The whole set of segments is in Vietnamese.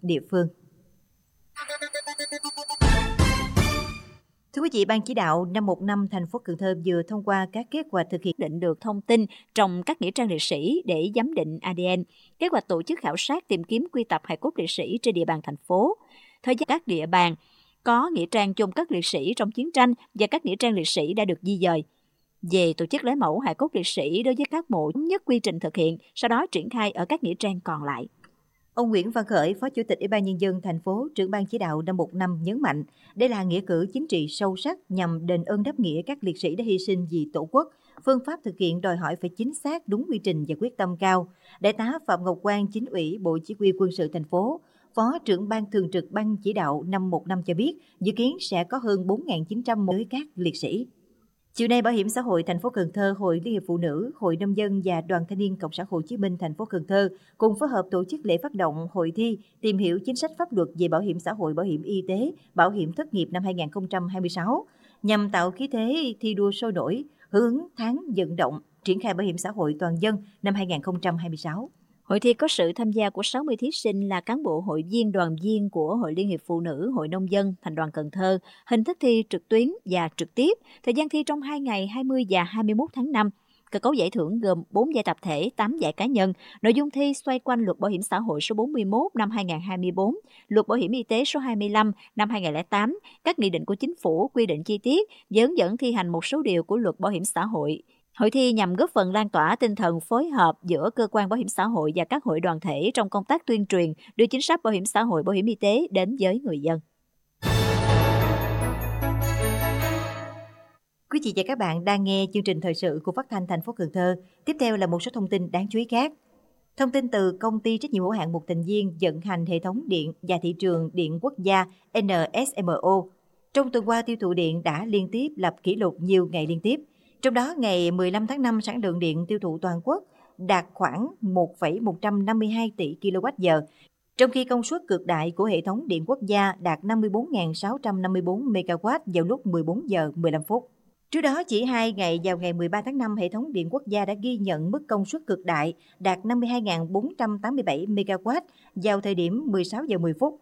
địa phương. Thưa quý vị, Ban chỉ đạo 515 thành phố Cần Thơ vừa thông qua các kế hoạch thực hiện định được thông tin trong các nghĩa trang liệt sĩ để giám định ADN, kế hoạch tổ chức khảo sát tìm kiếm quy tập hài cốt liệt sĩ trên địa bàn thành phố. Thời gian các địa bàn có nghĩa trang chôn cất liệt sĩ trong chiến tranh và các nghĩa trang liệt sĩ đã được di dời. Về tổ chức lấy mẫu hài cốt liệt sĩ đối với các mộ, thống nhất quy trình thực hiện, sau đó triển khai ở các nghĩa trang còn lại. Ông Nguyễn Văn Khởi, Phó Chủ tịch Ủy ban Nhân dân thành phố, trưởng Ban chỉ đạo 515 nhấn mạnh, đây là nghĩa cử chính trị sâu sắc nhằm đền ơn đáp nghĩa các liệt sĩ đã hy sinh vì Tổ quốc. Phương pháp thực hiện đòi hỏi phải chính xác, đúng quy trình và quyết tâm cao. Đại tá Phạm Ngọc Quang, Chính ủy Bộ Chỉ huy Quân sự thành phố, Phó trưởng Ban thường trực Ban chỉ đạo 515 cho biết, dự kiến sẽ có hơn 4.900 với các liệt sĩ. Chiều nay, Bảo hiểm xã hội thành phố Cần Thơ, Hội Liên hiệp Phụ nữ, Hội nông dân và Đoàn Thanh niên Cộng sản Hồ Chí minh thành phố Cần Thơ cùng phối hợp tổ chức lễ phát động hội thi tìm hiểu chính sách pháp luật về bảo hiểm xã hội, bảo hiểm y tế, bảo hiểm thất nghiệp năm 2026 nhằm tạo khí thế thi đua sôi nổi, hưởng ứng tháng vận động triển khai bảo hiểm xã hội toàn dân năm 2026. Hội thi có sự tham gia của 60 thí sinh là cán bộ hội viên, đoàn viên của Hội Liên hiệp Phụ nữ, Hội nông dân, Thành đoàn Cần Thơ. Hình thức thi trực tuyến và trực tiếp. Thời gian thi trong 2 ngày 20 và 21 tháng 5. Cơ cấu giải thưởng gồm 4 giải tập thể, 8 giải cá nhân. Nội dung thi xoay quanh Luật Bảo hiểm xã hội số 41 năm 2024, Luật Bảo hiểm y tế số 25 năm 2008, các nghị định của Chính phủ quy định chi tiết và hướng dẫn thi hành một số điều của Luật Bảo hiểm xã hội. Hội thi nhằm góp phần lan tỏa tinh thần phối hợp giữa cơ quan bảo hiểm xã hội và các hội đoàn thể trong công tác tuyên truyền đưa chính sách bảo hiểm xã hội, bảo hiểm y tế đến với người dân. Quý vị và các bạn đang nghe chương trình thời sự của Phát thanh thành phố Cần Thơ. Tiếp theo là một số thông tin đáng chú ý khác. Thông tin từ Công ty trách nhiệm hữu hạn một thành viên vận hành hệ thống điện và thị trường điện quốc gia NSMO. Trong tuần qua, tiêu thụ điện đã liên tiếp lập kỷ lục nhiều ngày liên tiếp. Trong đó, ngày 15 tháng 5, sản lượng điện tiêu thụ toàn quốc đạt khoảng 1,152 tỷ kWh, trong khi công suất cực đại của hệ thống điện quốc gia đạt 54.654 MW vào lúc 14 giờ 15 phút. Trước đó, chỉ 2 ngày vào ngày 13 tháng 5, hệ thống điện quốc gia đã ghi nhận mức công suất cực đại đạt 52.487 MW vào thời điểm 16 giờ 10 phút.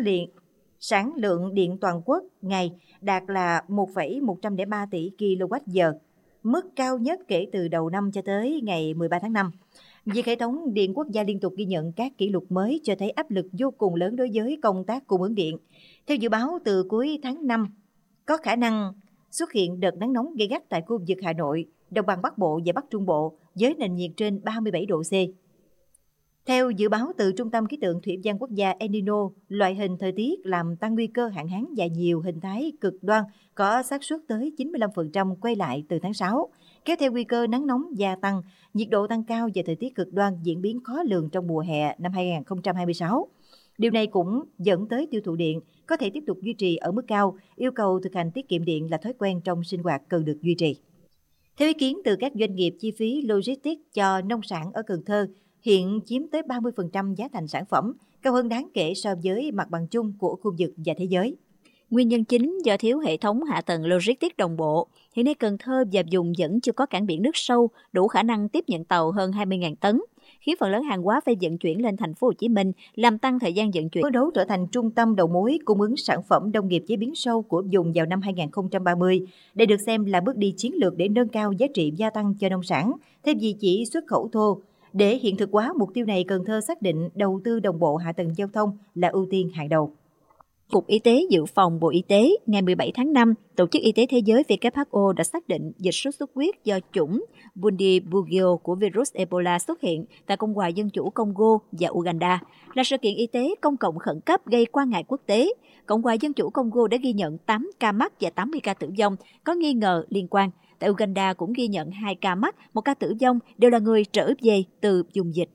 Sản lượng điện toàn quốc ngày đạt là 1,103 tỷ kWh, mức cao nhất kể từ đầu năm cho tới ngày 13 tháng 5. Việc hệ thống điện quốc gia liên tục ghi nhận các kỷ lục mới cho thấy áp lực vô cùng lớn đối với công tác cung ứng điện. Theo dự báo, từ cuối tháng 5, có khả năng xuất hiện đợt nắng nóng gay gắt tại khu vực Hà Nội, Đồng bằng Bắc Bộ và Bắc Trung Bộ với nền nhiệt trên 37 độ C. Theo dự báo từ Trung tâm Khí tượng Thủy văn Quốc gia El Nino, loại hình thời tiết làm tăng nguy cơ hạn hán và nhiều hình thái cực đoan có xác suất tới 95% quay lại từ tháng 6, kéo theo nguy cơ nắng nóng gia tăng, nhiệt độ tăng cao và thời tiết cực đoan diễn biến khó lường trong mùa hè năm 2026. Điều này cũng dẫn tới tiêu thụ điện có thể tiếp tục duy trì ở mức cao, yêu cầu thực hành tiết kiệm điện là thói quen trong sinh hoạt cần được duy trì. Theo ý kiến từ các doanh nghiệp, chi phí logistics cho nông sản ở Cần Thơ hiện chiếm tới 30% giá thành sản phẩm, cao hơn đáng kể so với mặt bằng chung của khu vực và thế giới. Nguyên nhân chính do thiếu hệ thống hạ tầng logistics đồng bộ. Hiện nay Cần Thơ và vùng vẫn chưa có cảng biển nước sâu đủ khả năng tiếp nhận tàu hơn 20.000 tấn, khiến phần lớn hàng hóa phải vận chuyển lên thành phố Hồ Chí Minh, làm tăng thời gian vận chuyển. Phấn đấu trở thành trung tâm đầu mối cung ứng sản phẩm nông nghiệp chế biến sâu của vùng vào năm 2030. Đây được xem là bước đi chiến lược để nâng cao giá trị gia tăng cho nông sản, thay vì chỉ xuất khẩu thô. Để hiện thực hóa mục tiêu này, Cần Thơ xác định đầu tư đồng bộ hạ tầng giao thông là ưu tiên hàng đầu. Cục Y tế Dự phòng Bộ Y tế ngày 17 tháng 5, Tổ chức Y tế Thế giới WHO đã xác định dịch sốt xuất huyết do chủng Bundibugyo của virus Ebola xuất hiện tại Cộng hòa Dân chủ Congo và Uganda, là sự kiện y tế công cộng khẩn cấp gây quan ngại quốc tế. Cộng hòa Dân chủ Congo đã ghi nhận 8 ca mắc và 80 ca tử vong có nghi ngờ liên quan. Tại Uganda cũng ghi nhận 2 ca mắc, 1 ca tử vong, đều là người trở về từ vùng dịch.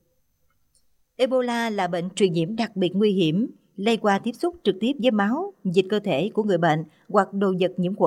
Ebola là bệnh truyền nhiễm đặc biệt nguy hiểm, lây qua tiếp xúc trực tiếp với máu, dịch cơ thể của người bệnh hoặc đồ vật nhiễm khuẩn.